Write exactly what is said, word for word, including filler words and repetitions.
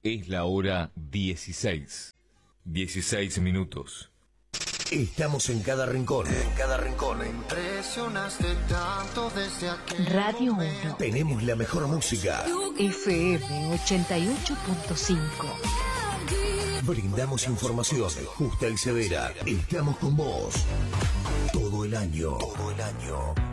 Es la hora dieciséis. dieciséis minutos. Estamos en cada rincón. En cada rincón. Me impresionaste tanto desde aquel Radio momento. uno. Tenemos la mejor música. F M ochenta y ocho punto cinco. Brindamos información justa y severa. Estamos con vos. Todo el año. Todo el año.